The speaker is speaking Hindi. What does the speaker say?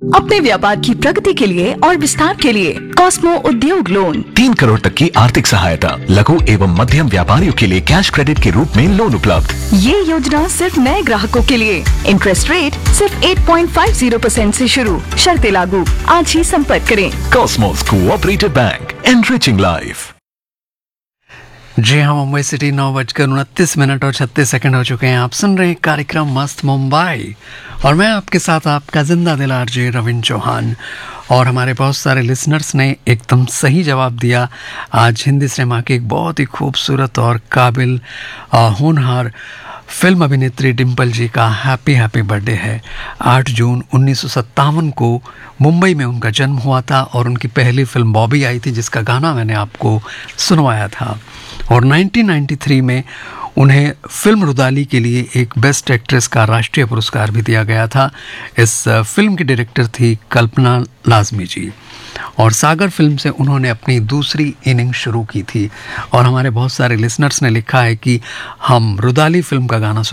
अपने व्यापार की प्रगति के लिए और विस्तार के लिए कॉस्मो उद्योग लोन 3 करोड़ तक की आर्थिक सहायता, लघु एवं मध्यम व्यापारियों के लिए कैश क्रेडिट के रूप में लोन उपलब्ध। ये योजना सिर्फ नए ग्राहकों के लिए। इंटरेस्ट रेट सिर्फ 8.50% से शुरू, शर्तें लागू। आज ही संपर्क करें। Cosmos cooperative bank, enriching life. जी हाँ, मुंबई सिटी 9:29 और 36 सेकंड हो चुके हैं। आप सुन रहे हैं कार्यक्रम मस्त मुंबई और मैं आपके साथ आपका जिंदा दिल आरजे रविंद्र चौहान। और हमारे बहुत सारे लिसनर्स ने एकदम सही जवाब दिया। आज हिंदी सिनेमा की एक बहुत ही खूबसूरत और काबिल होनहार फिल्म अभिनेत्री डिम्पल जी का हैप्पी बर्थडे है। 8 जून 1957 को मुंबई में उनका जन्म हुआ था और उनकी पहली फिल्म बॉबी आई थी, जिसका गाना मैंने आपको सुनवाया था। और 1993 में उन्हें फिल्म रुदाली के लिए एक बेस्ट एक्ट्रेस का राष्ट्रीय पुरस्कार भी दिया गया था। इस फिल्म की डायरेक्टर थी कल्पना लाजमी जी और सागर फिल्म से उन्होंने अपनी दूसरी इनिंग शुरू की थी। और हमारे बहुत सारे लिसनर्स ने लिखा है कि हम रुदाली फिल्म का गाना